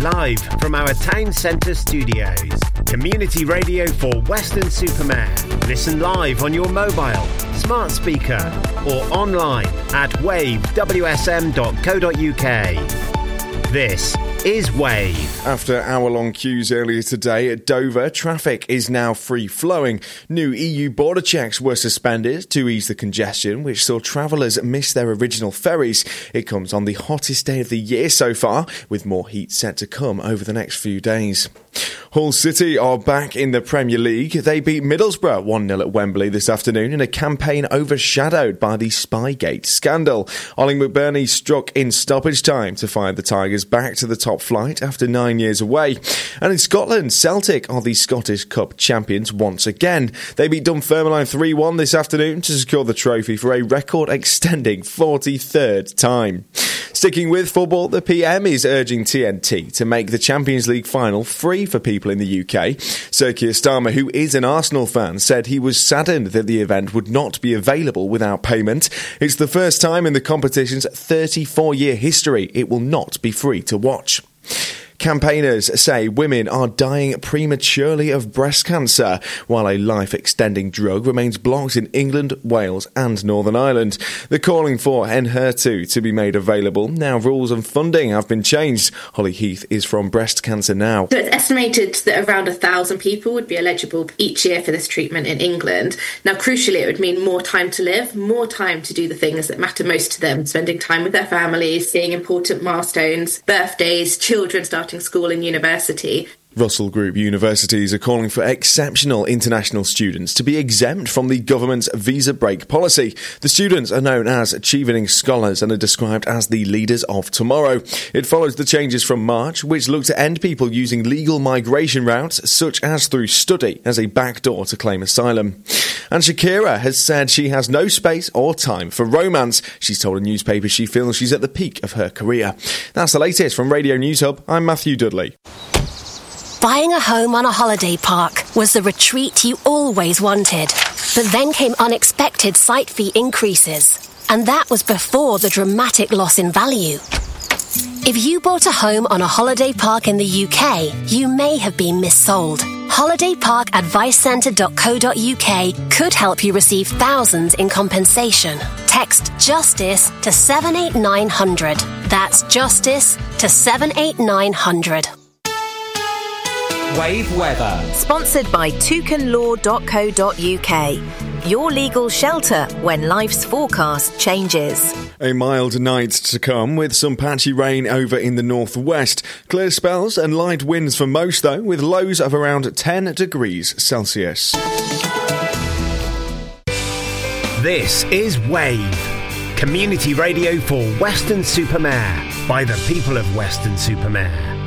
Live from our town centre studios. Community radio for Weston-super-Mare. Listen live on your mobile, smart speaker or online at wavewsm.co.uk. This is Wave. After hour-long queues earlier today at Dover, traffic is now free-flowing. New EU border checks were suspended to ease the congestion, which saw travellers miss their original ferries. It comes on the hottest day of the year so far, with more heat set to come over the next few days. Hull City are back in the Premier League. They beat Middlesbrough 1-0 at Wembley this afternoon in a campaign overshadowed by the Spygate scandal. Ollie McBurney struck in stoppage time to fire the Tigers back to the top flight after 9 years away. And in Scotland, Celtic are the Scottish Cup champions once again. They beat Dunfermline 3-1 this afternoon to secure the trophy for a record-extending 43rd time. Sticking with football, the PM is urging TNT to make the Champions League final free for people in the UK. Sir Keir Starmer, who is an Arsenal fan, said he was saddened that the event would not be available without payment. It's the first time in the competition's 34-year history it will not be free to watch. Campaigners say women are dying prematurely of breast cancer, while a life-extending drug remains blocked in England, Wales and Northern Ireland. They're calling for Enhertu to be made available. Now rules and funding have been changed. Holly Heath is from Breast Cancer Now. So it's estimated that around 1,000 people would be eligible each year for this treatment in England. Now, crucially, it would mean more time to live, more time to do the things that matter most to them, spending time with their families, seeing important milestones, birthdays, children starting school and university. Russell Group universities are calling for exceptional international students to be exempt from the government's visa break policy. The students are known as Chevening Scholars and are described as the leaders of tomorrow. It follows the changes from March, which look to end people using legal migration routes, such as through study, as a backdoor to claim asylum. And Shakira has said she has no space or time for romance. She's told a newspaper she feels she's at the peak of her career. That's the latest from Radio News Hub. I'm Matthew Dudley. Buying a home on a holiday park was the retreat you always wanted. But then came unexpected site fee increases. And that was before the dramatic loss in value. If you bought a home on a holiday park in the UK, you may have been missold. HolidayParkAdviceCentre.co.uk could help you receive thousands in compensation. Text JUSTICE to 78900. That's JUSTICE to 78900. Wave weather. Sponsored by toucanlaw.co.uk. Your legal shelter when life's forecast changes. A mild night to come with some patchy rain over in the northwest. Clear spells and light winds for most though, with lows of around 10 degrees Celsius. This is Wave. Community radio for Weston-super-Mare by the people of Weston-super-Mare.